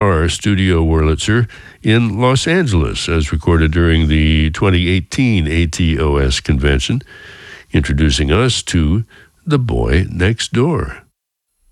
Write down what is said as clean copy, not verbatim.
guitar studio Wurlitzer in Los Angeles, as recorded during the 2018 ATOS convention, introducing us to The Boy Next Door.